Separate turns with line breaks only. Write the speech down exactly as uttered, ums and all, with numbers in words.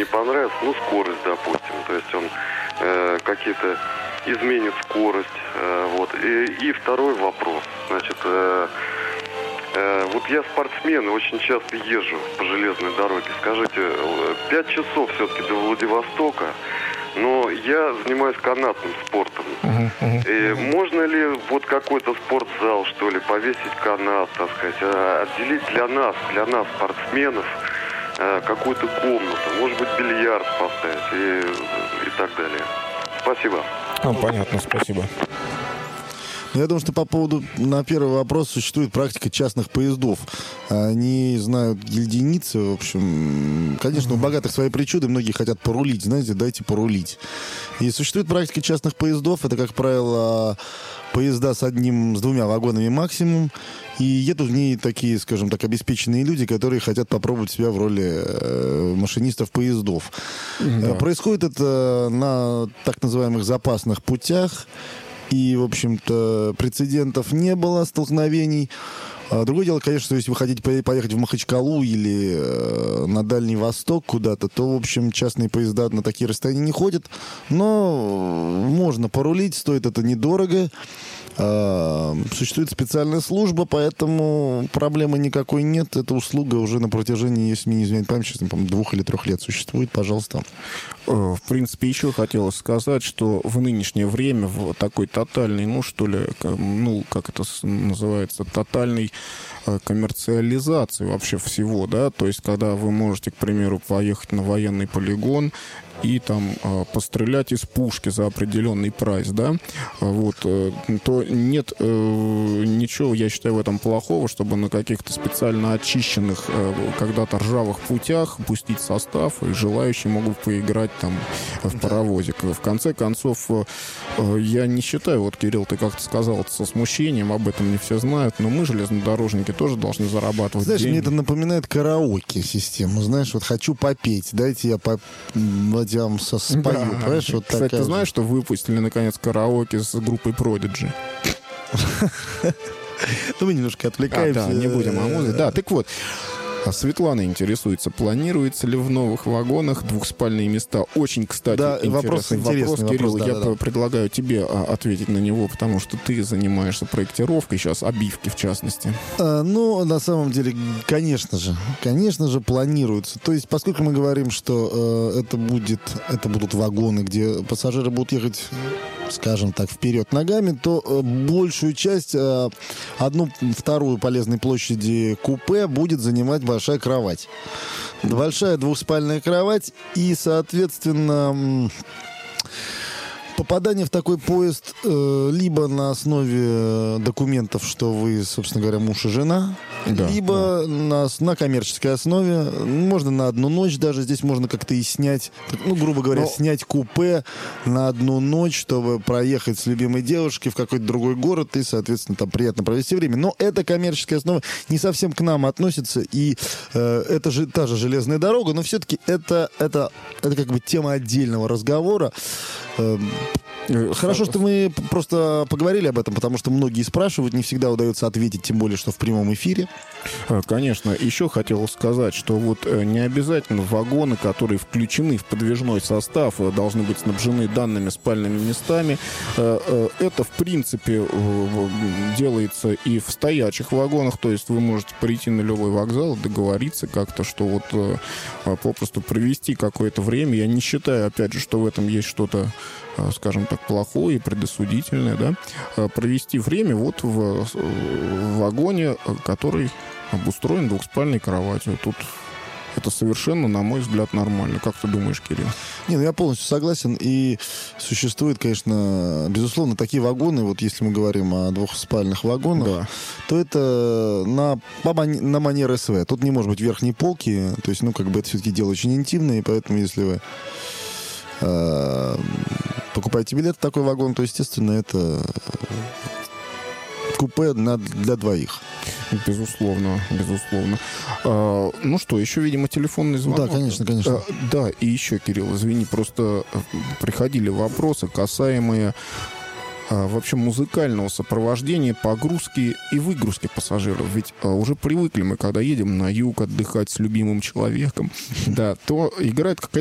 не понравится, ну, скорость, допустим. То есть он э, какие-то изменит скорость. Э, вот. И, и второй вопрос. Значит, э, э, вот я спортсмен и очень часто езжу по железной дороге. Скажите, пять часов все-таки до Владивостока, но я занимаюсь канатным спортом. Uh-huh, uh-huh. И можно ли вот какой-то спортзал, что ли, повесить канат, так сказать, отделить для нас, для нас, спортсменов, какую-то комнату, может быть, бильярд поставить и, и так далее. Спасибо.
А, понятно, спасибо.
Я думаю, что по поводу, на первый вопрос, существует практика частных поездов. Они знают гильдийницы, в общем. Конечно, у богатых свои причуды, многие хотят порулить, знаете, дайте порулить. И существует практика частных поездов, это, как правило, поезда с одним, с двумя вагонами максимум. И едут в ней такие, скажем так, обеспеченные люди, которые хотят попробовать себя в роли э, машинистов поездов. Да. Происходит это на так называемых запасных путях. И, в общем-то, прецедентов не было, столкновений. А другое дело, конечно, что если вы хотите поехать в Махачкалу или э, на Дальний Восток куда-то, то, в общем, частные поезда на такие расстояния не ходят. Но можно порулить, стоит это недорого. А, существует специальная служба, поэтому проблемы никакой нет. Эта услуга уже на протяжении, если мне не изменяет память, сейчас, по-моему, двух или трех лет существует. Пожалуйста.
В принципе, еще хотелось сказать, что в нынешнее время в такой тотальный, ну, что ли, ну, как это называется, тотальной коммерциализации вообще всего, да, то есть, когда вы можете, к примеру, поехать на военный полигон и там э, пострелять из пушки за определенный прайс, да, вот, э, то нет э, ничего, я считаю, в этом плохого, чтобы на каких-то специально очищенных э, когда-то ржавых путях пустить состав, и желающие могут поиграть там в паровозик. В конце концов, э, я не считаю, вот, Кирилл, ты как-то сказал это со смущением, об этом не все знают, но мы, железнодорожники, тоже должны зарабатывать
Знаешь,
деньги.
мне это напоминает караоке-систему. Знаешь, вот хочу попеть, дайте я по... я вам со спою,
да.
понимаешь? Вот
Кстати,
такая
ты знаешь, что выпустили, наконец, караоке с группой Prodigy?
Ну, мы немножко отвлекаемся.
А, да, не будем о музыке. Да, так вот. Светлана интересуется, планируется ли в новых вагонах двухспальные места. Очень, кстати,
да,
интересный
вопрос,
вопрос,
интересный
Кирилл.
вопрос, да,
я
да, да.
предлагаю тебе ответить на него, потому что ты занимаешься проектировкой сейчас, обивки в частности.
А, ну, на самом деле, конечно же, конечно же, планируется. То есть, поскольку мы говорим, что э, это будет, это будут вагоны, где пассажиры будут ехать, скажем так, вперед ногами, то э, большую часть, э, одну вторую полезной площади купе будет занимать большая кровать. Большая двухспальная кровать и, соответственно, попадание в такой поезд э, либо на основе документов, что вы, собственно говоря, муж и жена, да, либо да. На, на коммерческой основе. Можно на одну ночь даже. Здесь можно как-то и снять, ну, грубо говоря, Но... снять купе на одну ночь, чтобы проехать с любимой девушкой в какой-то другой город и, соответственно, там приятно провести время. Но эта коммерческая основа не совсем к нам относится. И э, это же та же железная дорога, но все-таки это, это, это как бы тема отдельного разговора. Э, Хорошо, что мы просто поговорили об этом, потому что многие спрашивают, не всегда удается ответить, тем более, что в прямом эфире.
Конечно. Еще хотел сказать, что вот не обязательно вагоны, которые включены в подвижной состав, должны быть снабжены данными спальными местами. Это, в принципе, делается и в стоячих вагонах, то есть вы можете прийти на любой вокзал, договориться как-то, что вот попросту провести какое-то время. Я не считаю, опять же, что в этом есть что-то, скажем так, плохое и предосудительное, да, провести время вот в, в вагоне, который обустроен двухспальной кроватью. Тут это совершенно, на мой взгляд, нормально. Как ты думаешь, Кирилл?
Не, ну я полностью согласен. И существует, конечно, безусловно, такие вагоны, вот если мы говорим о двухспальных вагонах, да, то это на, на манер СВ. Тут не может быть верхней полки, то есть, ну, как бы это все-таки дело очень интимное, и поэтому, если вы э, покупаете билет в такой вагон, то, естественно, это купе на, для двоих.
Безусловно, безусловно. А, ну что, еще, видимо, телефонный звонок.
Да, конечно, конечно.
А, да, и еще, Кирилл, извини, просто приходили вопросы, касаемые а, вообще музыкального сопровождения, погрузки и выгрузки пассажиров. Ведь а, уже привыкли мы, когда едем на юг отдыхать с любимым человеком, да, то играет какая-то